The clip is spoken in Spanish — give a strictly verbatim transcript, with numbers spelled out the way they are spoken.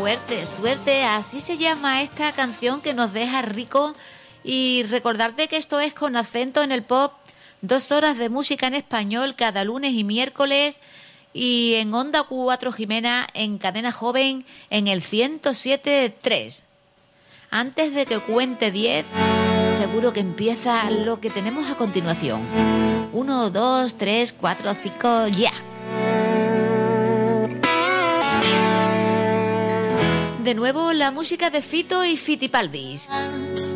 Suerte, suerte, así se llama esta canción que nos deja rico. Y recordarte que esto es Con Acento en el Pop, dos horas de música en español cada lunes y miércoles, y en Onda cuatro Jimena, en Cadena Joven, en el ciento siete punto tres. Antes de que cuente diez, seguro que empieza lo que tenemos a continuación. Uno, dos, tres, cuatro, cinco, ya. De nuevo la música de Fito y Fitipaldis.